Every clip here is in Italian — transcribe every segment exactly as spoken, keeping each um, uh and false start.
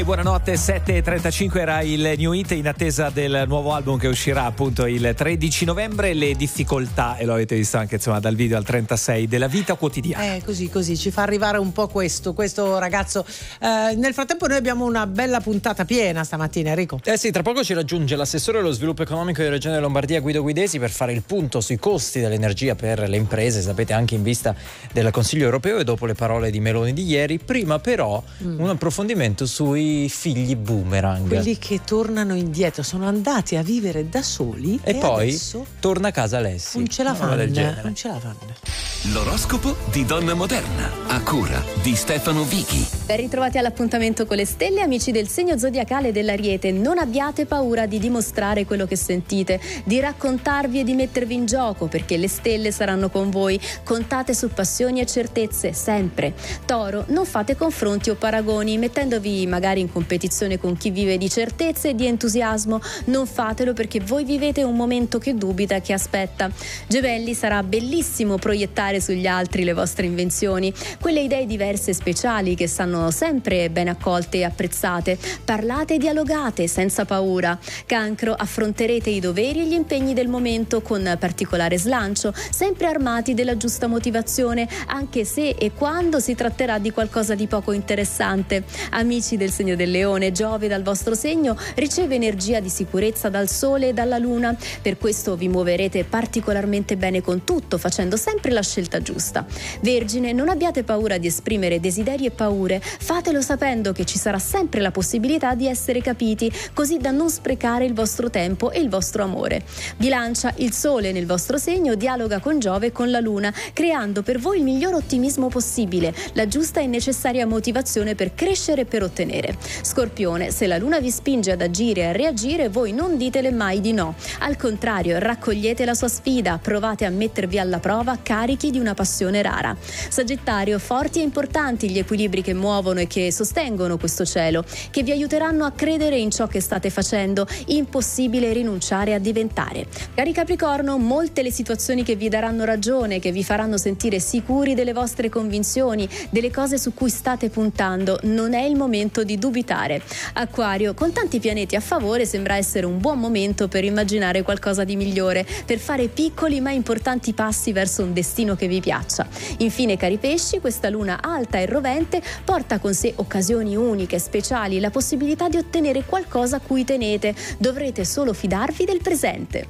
Buonanotte, sette e trentacinque era il New Hit in attesa del nuovo album che uscirà appunto il tredici novembre. Le difficoltà, e lo avete visto anche insomma dal video al trentasei, della vita quotidiana. Eh, così così ci fa arrivare un po' questo questo ragazzo. Eh, nel frattempo noi abbiamo una bella puntata piena stamattina, Enrico. Eh sì, tra poco ci raggiunge l'assessore allo sviluppo economico di Regione Lombardia Guido Guidesi per fare il punto sui costi dell'energia per le imprese, sapete, anche in vista del Consiglio europeo e dopo le parole di Meloni di ieri. Prima però mm. un approfondimento sui figli boomerang, quelli che tornano indietro, sono andati a vivere da soli e, e poi adesso torna a casa Alessi. Non ce la fanno, non ce la fanno. L'oroscopo di Donna Moderna, a cura di Stefano Vichi. Ben ritrovati all'appuntamento con le stelle, amici del segno zodiacale dell'Ariete. Non abbiate paura di dimostrare quello che sentite, di raccontarvi e di mettervi in gioco, perché le stelle saranno con voi. Contate su passioni e certezze, sempre. Toro, non fate confronti o paragoni, mettendovi magari in competizione con chi vive di certezze e di entusiasmo. Non fatelo, perché voi vivete un momento che dubita e che aspetta. Gemelli, sarà bellissimo proiettare sugli altri le vostre invenzioni, quelle idee diverse e speciali che sanno sempre ben accolte e apprezzate. Parlate e dialogate senza paura. Cancro, affronterete i doveri e gli impegni del momento con particolare slancio, sempre armati della giusta motivazione, anche se e quando si tratterà di qualcosa di poco interessante. Amici del segno del Leone, Giove dal vostro segno riceve energia di sicurezza dal Sole e dalla Luna, per questo vi muoverete particolarmente bene con tutto, facendo sempre la scelta giusta. Vergine, non abbiate paura di esprimere desideri e paure, fatelo sapendo che ci sarà sempre la possibilità di essere capiti, così da non sprecare il vostro tempo e il vostro amore. Bilancia, il Sole nel vostro segno dialoga con Giove e con la Luna, creando per voi il miglior ottimismo possibile, la giusta e necessaria motivazione per crescere e per ottenere. Scorpione, se la Luna vi spinge ad agire e a reagire, voi non ditele mai di no. Al contrario, raccogliete la sua sfida, provate a mettervi alla prova carichi di una passione rara. Sagittario, forti e importanti gli equilibri che muovono e che sostengono questo cielo, che vi aiuteranno a credere in ciò che state facendo, impossibile rinunciare a diventare. Cari Capricorno, molte le situazioni che vi daranno ragione, che vi faranno sentire sicuri delle vostre convinzioni, delle cose su cui state puntando. Non è il momento di dubitare. Acquario, con tanti pianeti a favore sembra essere un buon momento per immaginare qualcosa di migliore, per fare piccoli ma importanti passi verso un destino che vi piaccia. Infine, cari Pesci, questa luna alta e rovente porta con sé occasioni uniche, speciali, la possibilità di ottenere qualcosa a cui tenete. Dovrete solo fidarvi del presente.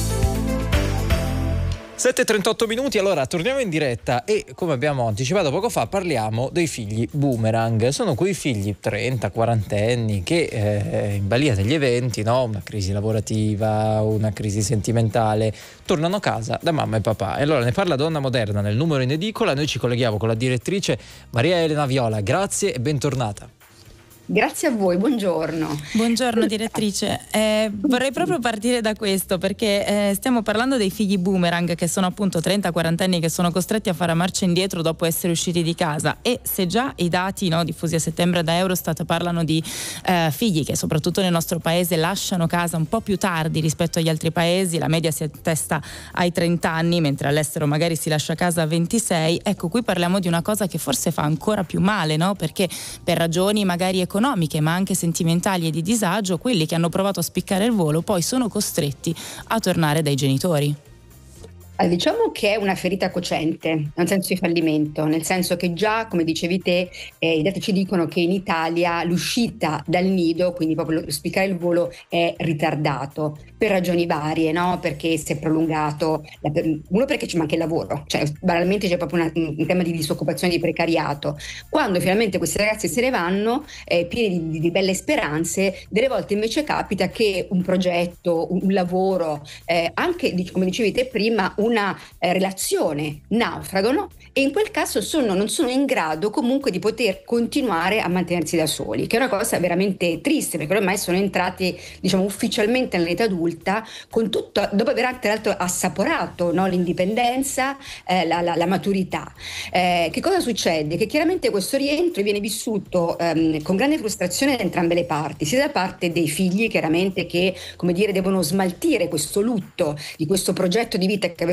sette e trentotto minuti, allora torniamo in diretta e, come abbiamo anticipato poco fa, parliamo dei figli boomerang. Sono quei figli trenta quarantenni che eh, in balia degli eventi, no? Una crisi lavorativa, una crisi sentimentale, tornano a casa da mamma e papà. E allora ne parla Donna Moderna nel numero in edicola. Noi ci colleghiamo con la direttrice Maria Elena Viola. Grazie e bentornata. Grazie a voi, buongiorno. Buongiorno direttrice, eh, vorrei proprio partire da questo perché eh, stiamo parlando dei figli boomerang, che sono appunto trenta quarantenni che sono costretti a fare marcia indietro dopo essere usciti di casa, e se già i dati, no, diffusi a settembre da Eurostat parlano di eh, figli che soprattutto nel nostro paese lasciano casa un po' più tardi rispetto agli altri paesi, la media si attesta ai trenta anni mentre all'estero magari si lascia casa a ventisei, ecco qui parliamo di una cosa che forse fa ancora più male, no? Perché per ragioni magari economiche economiche ma anche sentimentali e di disagio, quelli che hanno provato a spiccare il volo poi sono costretti a tornare dai genitori. Allora, diciamo che è una ferita cocente, nel senso di fallimento, nel senso che già, come dicevi te, eh, i dati ci dicono che in Italia l'uscita dal nido, quindi proprio lo spiccare il volo, è ritardato per ragioni varie, no? Perché si è prolungato, uno perché ci manca il lavoro, cioè banalmente c'è proprio una, un tema di disoccupazione, di precariato. Quando finalmente questi ragazzi se ne vanno, eh, pieni di, di belle speranze, delle volte invece capita che un progetto, un, un lavoro, eh, anche come dicevi te prima, una eh, relazione naufragano, e in quel caso sono, non sono in grado comunque di poter continuare a mantenersi da soli, che è una cosa veramente triste, perché ormai sono entrati, diciamo, ufficialmente nell'età adulta, con tutto, dopo aver tra l'altro assaporato, no, l'indipendenza, eh, la, la, la maturità. Eh, che cosa succede? Che chiaramente questo rientro viene vissuto ehm, con grande frustrazione da entrambe le parti, sia da parte dei figli, chiaramente, che, come dire, devono smaltire questo lutto di questo progetto di vita che avevano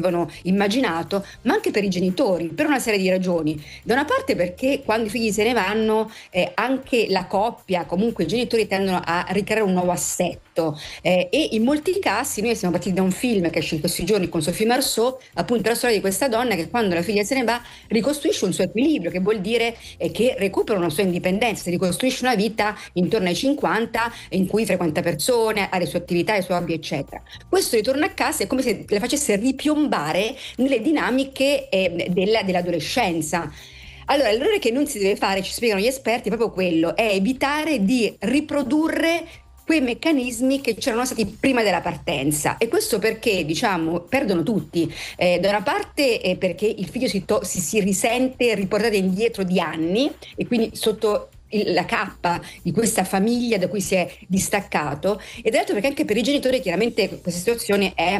avevano immaginato, ma anche per i genitori, per una serie di ragioni. Da una parte perché quando i figli se ne vanno eh, anche la coppia, comunque i genitori tendono a ricreare un nuovo assetto eh, e in molti casi noi siamo partiti da un film che esce in questi giorni con Sophie Marceau, appunto la storia di questa donna che quando la figlia se ne va ricostruisce un suo equilibrio, che vuol dire eh, che recupera una sua indipendenza, si ricostruisce una vita intorno ai cinquanta in cui frequenta persone, ha le sue attività, i suoi hobby eccetera. Questo ritorno a casa è come se la facesse ripiombare nelle dinamiche eh, della, dell'adolescenza. Allora, l'errore che non si deve fare, ci spiegano gli esperti, è proprio quello, è evitare di riprodurre quei meccanismi che c'erano stati prima della partenza, e questo perché diciamo perdono tutti, eh, da una parte eh, perché il figlio si, to- si, si risente riportato indietro di anni e quindi sotto la cappa di questa famiglia da cui si è distaccato, e dall'altro perché anche per i genitori chiaramente questa situazione è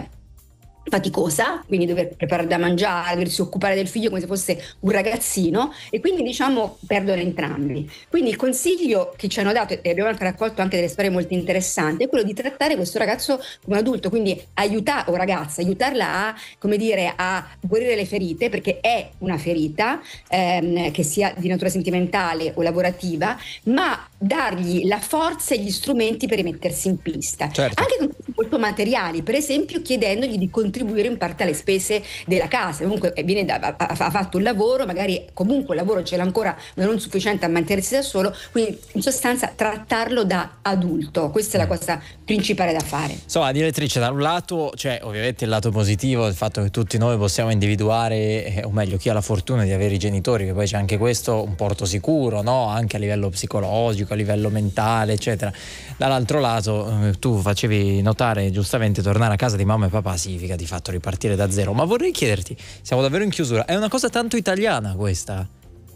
faticosa, quindi dover preparare da mangiare, doversi occupare del figlio come se fosse un ragazzino, e quindi diciamo perdono entrambi. Quindi il consiglio che ci hanno dato, e abbiamo anche raccolto anche delle storie molto interessanti, è quello di trattare questo ragazzo come un adulto, quindi aiutare, o ragazza, aiutarla a, come dire, a guarire le ferite, perché è una ferita ehm, che sia di natura sentimentale o lavorativa, ma dargli la forza e gli strumenti per rimettersi in pista, certo. Anche con molto materiali, per esempio chiedendogli di contribuire in parte alle spese della casa. Comunque viene da, ha, ha fatto un lavoro, magari comunque il lavoro ce l'ha ancora, ma non sufficiente a mantenersi da solo, quindi in sostanza trattarlo da adulto, questa è la cosa principale da fare. Insomma, direttrice, da un lato c'è ovviamente il lato positivo, il fatto che tutti noi possiamo individuare, eh, o meglio chi ha la fortuna di avere i genitori, che poi c'è anche questo, un porto sicuro, no? Anche a livello psicologico, a livello mentale eccetera. Dall'altro lato eh, tu facevi notare giustamente tornare a casa di mamma e papà significa di fatto ripartire da zero, ma vorrei chiederti, siamo davvero in chiusura, è una cosa tanto italiana questa?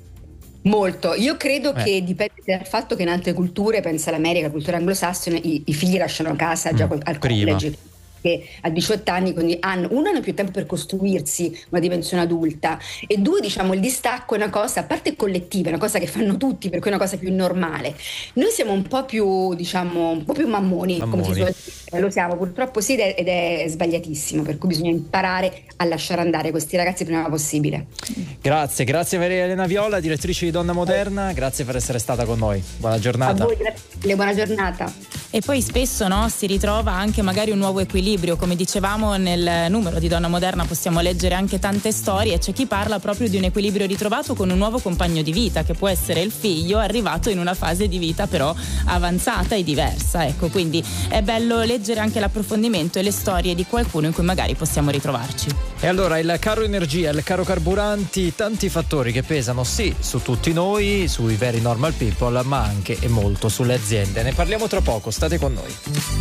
Molto, io credo eh. che dipende dal fatto che in altre culture, pensa all'America, cultura anglosassone, i, i figli lasciano casa già mm, al college, che a diciotto anni quindi hanno, uno, hanno più tempo per costruirsi una dimensione adulta, e due, diciamo, il distacco è una cosa a parte collettiva, è una cosa che fanno tutti, per cui è una cosa più normale. Noi siamo un po' più, diciamo, un po' più mammoni, mammoni. come si suol dire, lo siamo purtroppo sì, ed è sbagliatissimo, per cui bisogna imparare a lasciare andare questi ragazzi il prima possibile. Grazie, grazie Maria Elena Viola, direttrice di Donna Moderna, grazie per essere stata con noi, buona giornata. A voi, grazie, buona giornata. E poi spesso, no, si ritrova anche magari un nuovo equilibrio, come dicevamo nel numero di Donna Moderna possiamo leggere anche tante storie, e c'è chi parla proprio di un equilibrio ritrovato con un nuovo compagno di vita, che può essere il figlio arrivato in una fase di vita però avanzata e diversa, ecco, quindi è bello leggere anche l'approfondimento e le storie di qualcuno in cui magari possiamo ritrovarci. E allora il caro energia, il caro carburanti, tanti fattori che pesano sì su tutti noi, sui veri normal people, ma anche e molto sulle aziende. Ne parliamo tra poco, state con noi.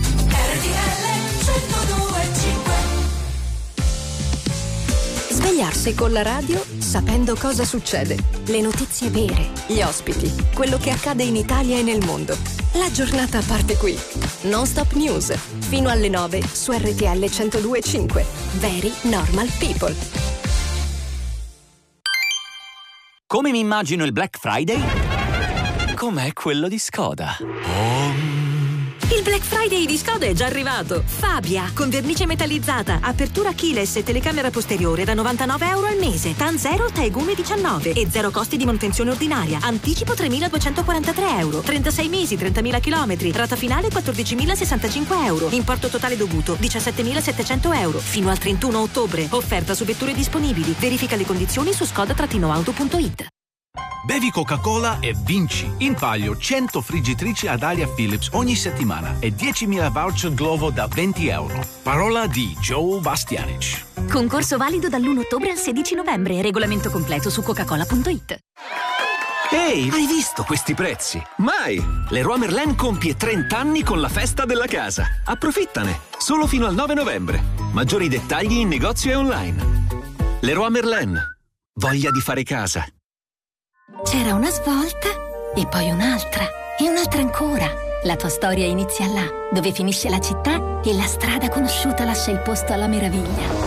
Svegliarsi con la radio sapendo cosa succede, le notizie vere, gli ospiti, quello che accade in Italia e nel mondo. La giornata parte qui. Non Stop News, fino alle nove su R T L centodue e cinque. Very Normal People. Come mi immagino il Black Friday? Com'è quello di Skoda. Oh. Il Black Friday di Skoda è già arrivato. Fabia, con vernice metallizzata, apertura keyless e telecamera posteriore da novantanove euro al mese, TAN zero, Taigume diciannove e zero costi di manutenzione ordinaria. Anticipo tremiladuecentoquarantatré euro, trentasei mesi, trentamila chilometri, rata finale quattordicimilasessantacinque euro, importo totale dovuto diciassettemilasettecento euro. Fino al trentuno ottobre. Offerta su vetture disponibili. Verifica le condizioni su skoda auto punto it. Bevi Coca-Cola e vinci in palio cento friggitrici ad aria Philips ogni settimana e diecimila voucher Glovo da venti euro. Parola di Joe Bastianic. Concorso valido dall'primo ottobre al sedici novembre. Regolamento completo su coca cola punto it. Ehi, hai visto questi prezzi? Mai! Leroy Merlin compie trenta anni con la festa della casa. Approfittane! Solo fino al nove novembre. Maggiori dettagli in negozio e online. Leroy Merlin. Voglia di fare casa. C'era una svolta e poi un'altra e un'altra ancora. La tua storia inizia là, dove finisce la città e la strada conosciuta lascia il posto alla meraviglia.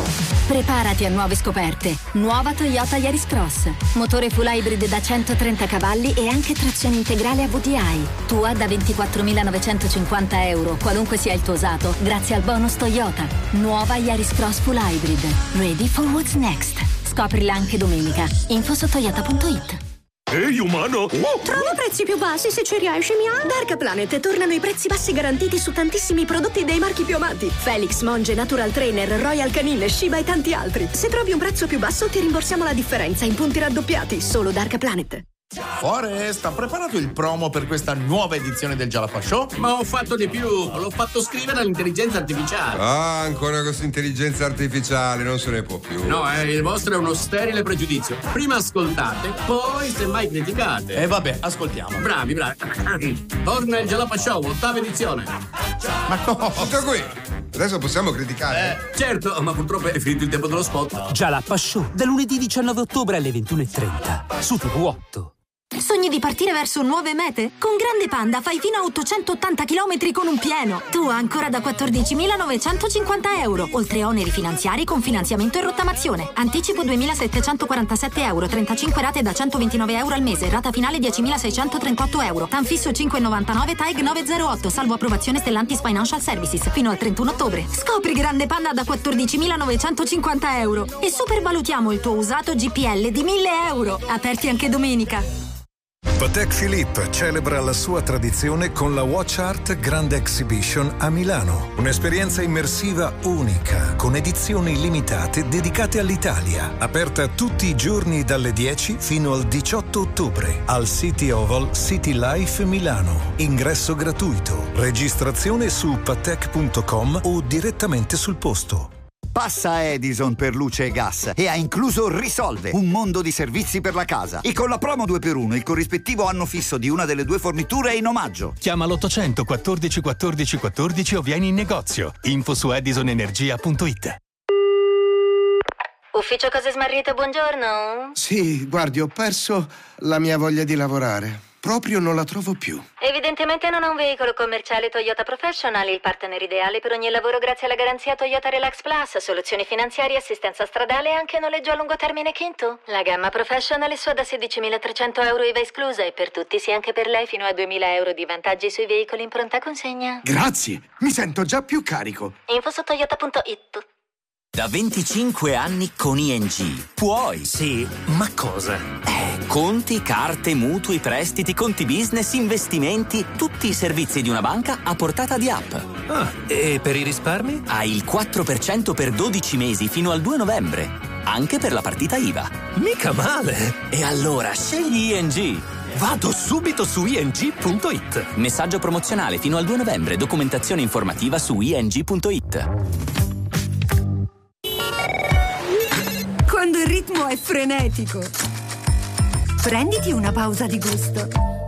Preparati a nuove scoperte. Nuova Toyota Yaris Cross. Motore full hybrid da centotrenta cavalli e anche trazione integrale a V D I. Tua da ventiquattromilanovecentocinquanta euro, qualunque sia il tuo usato, grazie al bonus Toyota. Nuova Yaris Cross full hybrid. Ready for what's next. Scoprila anche domenica. Info su toyota punto it. Ehi umano! Oh. Trova prezzi più bassi se ci riesci, mia! Dark Planet tornano i prezzi bassi garantiti su tantissimi prodotti dei marchi più amati. Felix, Monge, Natural Trainer, Royal Canin, Shiba e tanti altri. Se trovi un prezzo più basso ti rimborsiamo la differenza in punti raddoppiati. Solo Dark Planet. Forest, ha preparato il promo per questa nuova edizione del Jalapa Show? Ma ho fatto di più, l'ho fatto scrivere all'intelligenza artificiale. Ah, ancora questa intelligenza artificiale, non se ne può più. No, eh, il vostro è uno sterile pregiudizio. Prima ascoltate, poi semmai criticate. E eh, vabbè, ascoltiamo. Bravi, bravi. Torna il Jalapa Show, ottava edizione. Ma no, tutto qui. Adesso possiamo criticare? Eh, certo, ma purtroppo è finito il tempo dello spot. Jalapa Show, da lunedì diciannove ottobre alle ventuno e trenta, su T V otto. Sogni di partire verso nuove mete? Con Grande Panda fai fino a ottocentottanta chilometri con un pieno. Tu ancora da quattordicimilanovecentocinquanta euro, oltre oneri finanziari con finanziamento e rottamazione. Anticipo duemilasettecentoquarantasette euro, trentacinque rate da centoventinove euro al mese, rata finale diecimilaseicentotrentotto euro. Tanfisso cinque virgola novantanove, T A E G nove zero otto, salvo approvazione Stellantis Financial Services, fino al trentuno ottobre. Scopri Grande Panda da quattordicimilanovecentocinquanta euro e supervalutiamo il tuo usato G P L di mille euro. Aperti anche domenica. Patek Philippe celebra la sua tradizione con la Watch Art Grand Exhibition a Milano. Un'esperienza immersiva unica, con edizioni limitate dedicate all'Italia. Aperta tutti i giorni dalle dieci fino al diciotto ottobre al City Oval City Life Milano. Ingresso gratuito. Registrazione su patek punto com o direttamente sul posto. Passa Edison per luce e gas e ha incluso Risolve, un mondo di servizi per la casa. E con la promo due per uno il corrispettivo anno fisso di una delle due forniture è in omaggio. Chiama l'ottocento quattordici quattordici quattordici o vieni in negozio. Info su edisonenergia punto it. Ufficio Cose Smarrite, buongiorno. Sì, guardi, ho perso la mia voglia di lavorare. Proprio non la trovo più. Evidentemente non ha un veicolo commerciale Toyota Professional, il partner ideale per ogni lavoro grazie alla garanzia Toyota Relax Plus, soluzioni finanziarie, assistenza stradale e anche noleggio a lungo termine Kinto. La gamma Professional è sua da sedicimilatrecento euro I V A esclusa e per tutti, sì anche per lei, fino a duemila euro di vantaggi sui veicoli in pronta consegna. Grazie, mi sento già più carico. Info su toyota punto it. Da venticinque anni con I N G. Puoi. Sì, ma cosa? Eh, conti, carte, mutui, prestiti, conti business, investimenti, tutti i servizi di una banca a portata di app. Ah, e per i risparmi? Hai il quattro per cento per dodici mesi fino al due novembre. Anche per la partita I V A. Mica male! E allora scegli I N G. Vado subito su i n g punto it. Messaggio promozionale fino al due novembre. Documentazione informativa su i n g punto it. Quando il ritmo è frenetico, prenditi una pausa di gusto.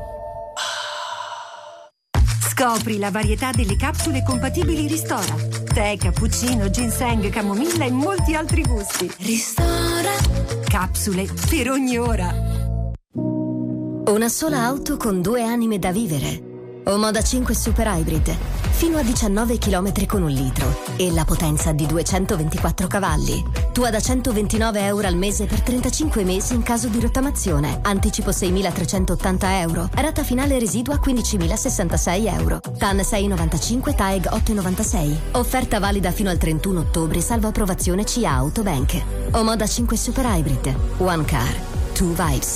Scopri la varietà delle capsule compatibili Ristora. Tè, cappuccino, ginseng, camomilla e molti altri gusti. Ristora. Capsule per ogni ora. Una sola auto con due anime da vivere. Omoda cinque Super Hybrid, fino a diciannove chilometri con un litro e la potenza di duecentoventiquattro cavalli. Tua da centoventinove euro al mese per trentacinque mesi in caso di rottamazione. Anticipo seimilatrecentottanta euro. Rata finale residua quindicimilasessantasei euro. T A N sei virgola novantacinque, T A E G otto virgola novantasei. Offerta valida fino al trentuno ottobre, salvo approvazione C A Autobank. Omoda cinque Super Hybrid. One car, two vibes.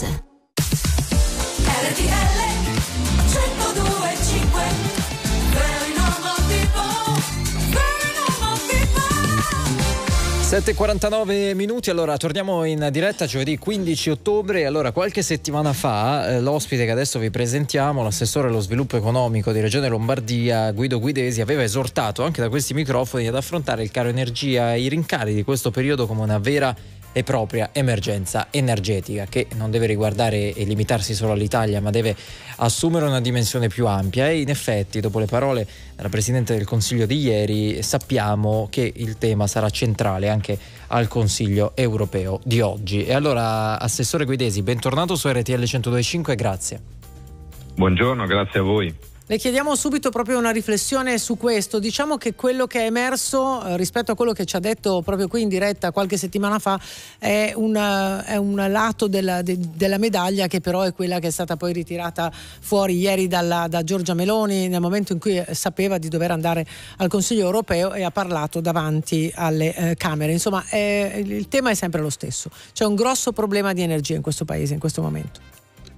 R T L centodue e cinque. Very normal people, very normal people. sette e quarantanove minuti, allora torniamo in diretta giovedì quindici ottobre. Allora, qualche settimana fa eh, l'ospite che adesso vi presentiamo, l'assessore allo sviluppo economico di Regione Lombardia, Guido Guidesi, aveva esortato anche da questi microfoni ad affrontare il caro energia e i rincari di questo periodo come una vera e propria emergenza energetica che non deve riguardare e limitarsi solo all'Italia, ma deve assumere una dimensione più ampia. E in effetti, dopo le parole della Presidente del Consiglio di ieri, sappiamo che il tema sarà centrale anche al Consiglio europeo di oggi. E allora, Assessore Guidesi, bentornato su R T L centodue e cinque, grazie. Buongiorno, grazie a voi. Le chiediamo subito proprio una riflessione su questo. Diciamo che quello che è emerso eh, rispetto a quello che ci ha detto proprio qui in diretta qualche settimana fa è un, è un lato della, de, della medaglia, che però è quella che è stata poi ritirata fuori ieri dalla, da Giorgia Meloni nel momento in cui sapeva di dover andare al Consiglio europeo e ha parlato davanti alle eh, Camere. Insomma, è, il tema è sempre lo stesso. C'è un grosso problema di energia in questo paese in questo momento.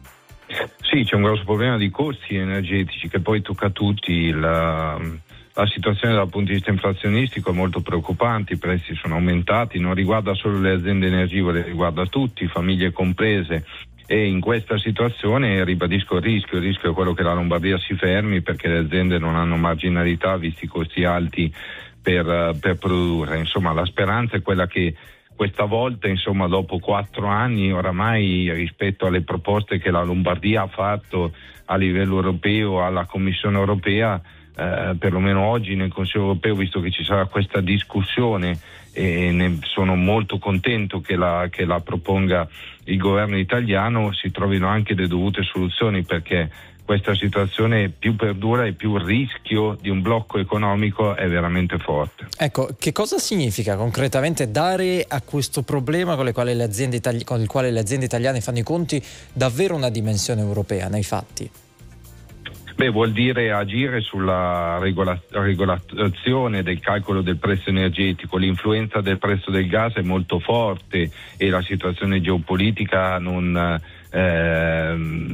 Sì, c'è un grosso problema di costi energetici che poi tocca a tutti. La, la situazione dal punto di vista inflazionistico è molto preoccupante, i prezzi sono aumentati, non riguarda solo le aziende energivore, riguarda tutti, famiglie comprese, e in questa situazione ribadisco il rischio, il rischio è quello che la Lombardia si fermi perché le aziende non hanno marginalità visti i costi alti per, per produrre. Insomma, la speranza è quella che questa volta, insomma, dopo quattro anni oramai, rispetto alle proposte che la Lombardia ha fatto a livello europeo alla Commissione europea, eh, perlomeno oggi nel Consiglio europeo, visto che ci sarà questa discussione, e ne sono molto contento che la, che la proponga il governo italiano, si trovino anche le dovute soluzioni, perché questa situazione più perdura e più il rischio di un blocco economico è veramente forte. Ecco, che cosa significa concretamente dare a questo problema con, le quali le aziende itali- con il quale le aziende italiane fanno i conti davvero una dimensione europea nei fatti? Beh, vuol dire agire sulla regola- regolazione del calcolo del prezzo energetico. L'influenza del prezzo del gas è molto forte e la situazione geopolitica non eh,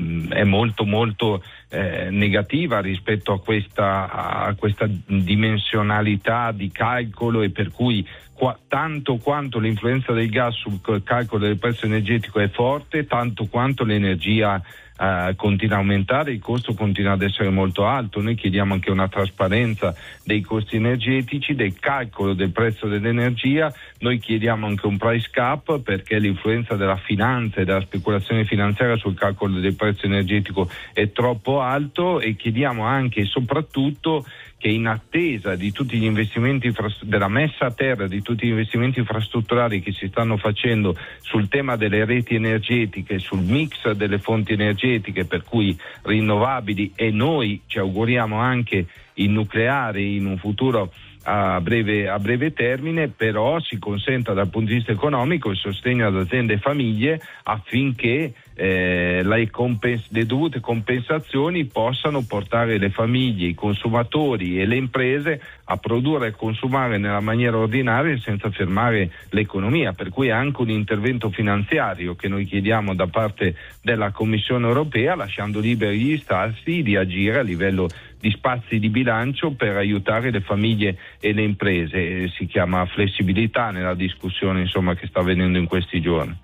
è molto molto eh, negativa rispetto a questa, a questa dimensionalità di calcolo, e per cui qua, tanto quanto l'influenza del gas sul calcolo del prezzo energetico è forte, tanto quanto l'energia Uh, continua a aumentare, il costo continua ad essere molto alto. Noi chiediamo anche una trasparenza dei costi energetici, del calcolo del prezzo dell'energia. Noi chiediamo anche un price cap, perché l'influenza della finanza e della speculazione finanziaria sul calcolo del prezzo energetico è troppo alto, e chiediamo anche e soprattutto che, in attesa di tutti gli investimenti della messa a terra di tutti gli investimenti infrastrutturali che si stanno facendo sul tema delle reti energetiche, sul mix delle fonti energetiche, per cui rinnovabili, e noi ci auguriamo anche il nucleare in un futuro a breve, a breve termine, però si consenta dal punto di vista economico il sostegno ad aziende e famiglie affinché eh, le, compens- le dovute compensazioni possano portare le famiglie, i consumatori e le imprese a produrre e consumare nella maniera ordinaria senza fermare l'economia, per cui anche un intervento finanziario che noi chiediamo da parte della Commissione europea, lasciando liberi gli stati di agire a livello di spazi di bilancio per aiutare le famiglie e le imprese. Si chiama flessibilità nella discussione, insomma, che sta avvenendo in questi giorni.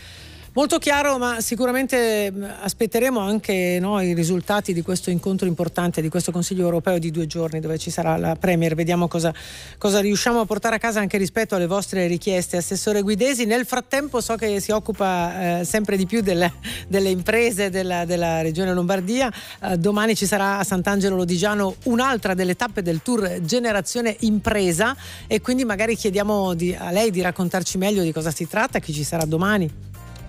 Molto chiaro, ma sicuramente aspetteremo anche no, i risultati di questo incontro importante, di questo Consiglio europeo di due giorni dove ci sarà la Premier. Vediamo cosa, cosa riusciamo a portare a casa anche rispetto alle vostre richieste. Assessore Guidesi, nel frattempo so che si occupa eh, sempre di più delle, delle imprese della, della Regione Lombardia. Eh, domani ci sarà a Sant'Angelo Lodigiano un'altra delle tappe del tour Generazione Impresa, e quindi magari chiediamo di, a lei di raccontarci meglio di cosa si tratta, chi ci sarà domani.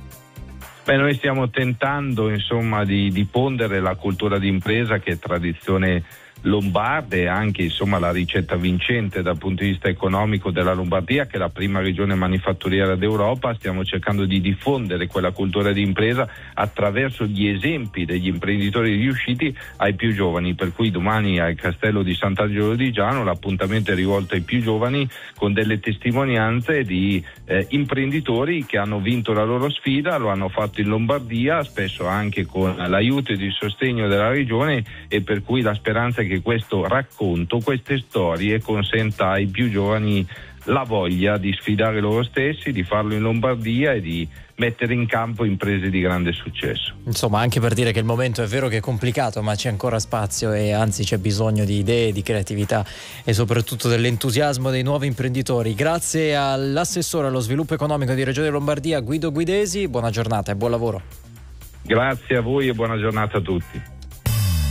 Beh, noi stiamo tentando, insomma, di diffondere la cultura di impresa, che è tradizione lombarda, e anche, insomma, la ricetta vincente dal punto di vista economico della Lombardia, che è la prima regione manifatturiera d'Europa. Stiamo cercando di diffondere quella cultura di impresa attraverso gli esempi degli imprenditori riusciti ai più giovani, per cui domani al Castello di Sant'Angelo Lodigiano l'appuntamento è rivolto ai più giovani, con delle testimonianze di eh, imprenditori che hanno vinto la loro sfida, lo hanno fatto in Lombardia, spesso anche con l'aiuto ed il sostegno della regione, e per cui la speranza è che che questo racconto, queste storie consenta ai più giovani la voglia di sfidare loro stessi, di farlo in Lombardia e di mettere in campo imprese di grande successo. Insomma, anche per dire che il momento è vero che è complicato, ma c'è ancora spazio, e anzi c'è bisogno di idee, di creatività e soprattutto dell'entusiasmo dei nuovi imprenditori. Grazie all'assessore allo sviluppo economico di Regione Lombardia, Guido Guidesi, buona giornata e buon lavoro. Grazie a voi e buona giornata a tutti.